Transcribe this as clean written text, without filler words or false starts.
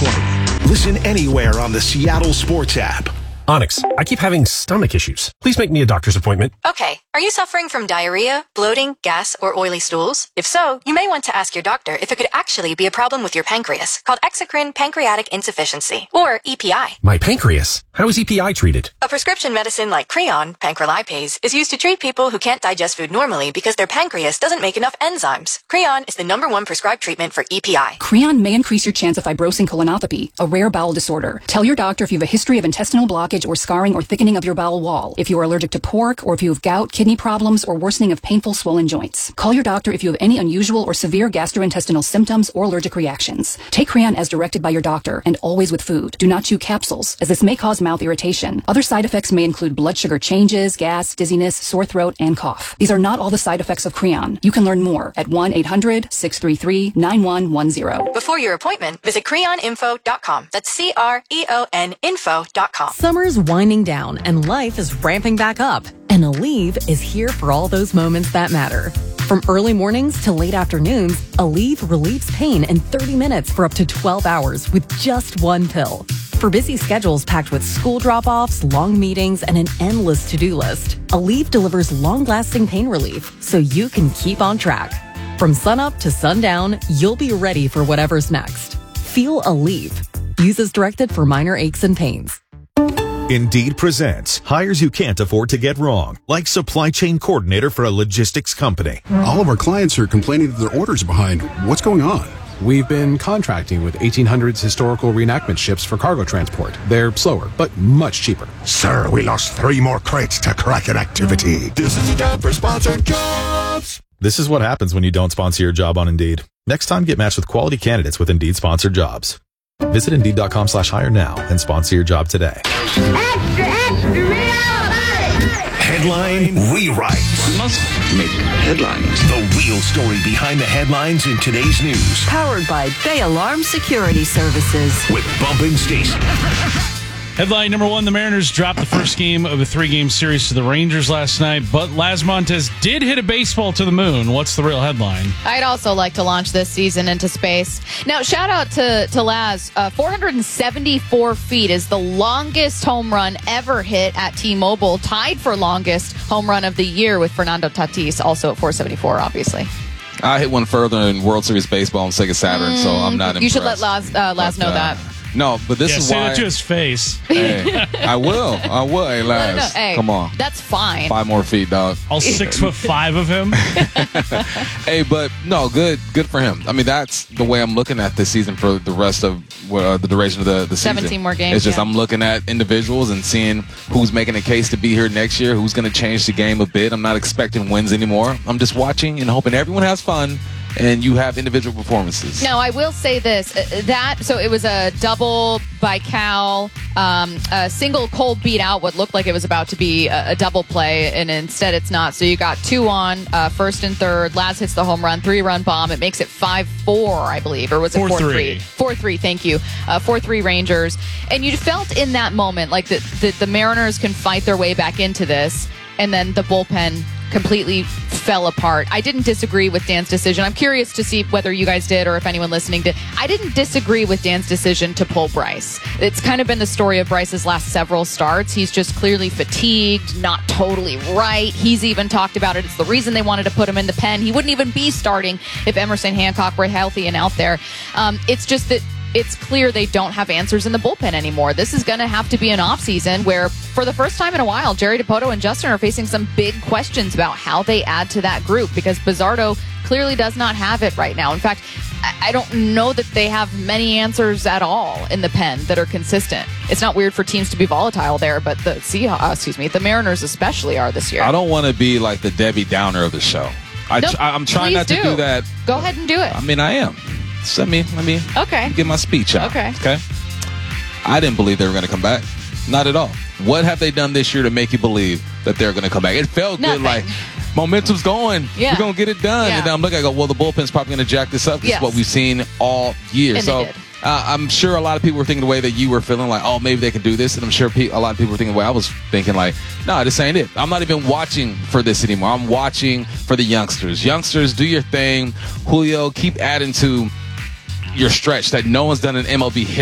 620. Listen anywhere on the Seattle Sports app. Onyx, I keep having stomach issues. Please make me a doctor's appointment. Okay. Are you suffering from diarrhea, bloating, gas, or oily stools? If so, you may want to ask your doctor if it could actually be a problem with your pancreas, called exocrine pancreatic insufficiency, or EPI. My pancreas? How is EPI treated? A prescription medicine like Creon, pancrelipase, is used to treat people who can't digest food normally because their pancreas doesn't make enough enzymes. Creon is the #1 prescribed treatment for EPI. Creon may increase your chance of fibrosing colonopathy, a rare bowel disorder. Tell your doctor if you have a history of intestinal blockage or scarring or thickening of your bowel wall, if you are allergic to pork, or if you have gout, kidney problems, or worsening of painful swollen joints. Call your doctor if you have any unusual or severe gastrointestinal symptoms or allergic reactions. Take Creon as directed by your doctor, and always with food. Do not chew capsules, as this may cause mouth irritation. Other side effects may include blood sugar changes, gas, dizziness, sore throat, and cough. These are not all the side effects of Creon. You can learn more at 1-800-633-9110. Before your appointment, visit creoninfo.com. That's CREON info.com. Summer's winding down and life is ramping back up. And Aleve is here for all those moments that matter. From early mornings to late afternoons, Aleve relieves pain in 30 minutes for up to 12 hours with just one pill. For busy schedules packed with school drop-offs, long meetings, and an endless to-do list, Aleve delivers long-lasting pain relief so you can keep on track. From sunup to sundown, you'll be ready for whatever's next. Feel Aleve. Use as directed for minor aches and pains. Indeed presents hires you can't afford to get wrong, like supply chain coordinator for a logistics company. All of our clients are complaining that their orders are behind. What's going on? We've been contracting with 1800s historical reenactment ships for cargo transport. They're slower, but much cheaper. Sir, we lost 3 more crates to Kraken activity. This is the time for sponsored jobs. This is what happens when you don't sponsor your job on Indeed. Next time, get matched with quality candidates with Indeed sponsored jobs. Visit Indeed.com/hire now and sponsor your job today. Extra, extra, real Headline rewrites. One must make headlines. The real story behind the headlines in today's news. Powered by Bay Alarm Security Services. With Bump and Stacy. Headline number 1, the Mariners dropped the first game of a 3-game series to the Rangers last night, but Laz Montes did hit a baseball to the moon. What's the real headline? I'd also like to launch this season into space. Now, shout out to Laz. 474 feet is the longest home run ever hit at T-Mobile, tied for longest home run of the year with Fernando Tatis, also at 474, obviously. I hit one further in World Series baseball on Sega Saturn, so I'm not impressed. You should let Laz know that. No, but this is why. Say that to his face. Hey, I will. Hey, Laz. No. Hey, come on. That's fine. 5 more feet, dog. All 6'5" of him. Hey, but no, good for him. I mean, that's the way I'm looking at this season for the rest of the duration of the season. 17 more games. It's just I'm looking at individuals and seeing who's making a case to be here next year, who's going to change the game a bit. I'm not expecting wins anymore. I'm just watching and hoping everyone has fun. And you have individual performances. Now, I will say this. So it was a double by Cal, a single Cole beat out what looked like it was about to be a double play, and instead it's not. So you got 2 on, first and third. Laz hits the home run, 3-run bomb. It makes it 5-4, I believe. Or was it 4-3? 4-3, thank you. 4-3 Rangers. And you felt in that moment like the Mariners can fight their way back into this, and then the bullpen completely fell apart. I didn't disagree with Dan's decision. I'm curious to see whether you guys did or if anyone listening did. I didn't disagree with Dan's decision to pull Bryce. It's kind of been the story of Bryce's last several starts. He's just clearly fatigued, not totally right. He's even talked about it. It's the reason they wanted to put him in the pen. He wouldn't even be starting if Emerson Hancock were healthy and out there. It's just that it's clear they don't have answers in the bullpen anymore. This is going to have to be an offseason where, for the first time in a while, Jerry Dipoto and Justin are facing some big questions about how they add to that group, because Bizzardo clearly does not have it right now. In fact, I don't know that they have many answers at all in the pen that are consistent. It's not weird for teams to be volatile there, but the Mariners especially are this year. I don't want to be like the Debbie Downer of the show. I'm trying not to do that. Go ahead and do it. I mean, I am. So let me get my speech out. Okay. I didn't believe they were going to come back. Not at all. What have they done this year to make you believe that they're going to come back? It felt good, like momentum's going. Yeah. We're going to get it done. Yeah. And then I'm looking, I go, well, the bullpen's probably going to jack this up. This is what we've seen all year. And so I'm sure a lot of people were thinking the way that you were feeling, like, oh, maybe they can do this. And I'm sure a lot of people were thinking the way I was thinking, like, no, this ain't it. I'm not even watching for this anymore. I'm watching for the youngsters. Youngsters, do your thing. Julio, keep adding to your stretch that no one's done in MLB history.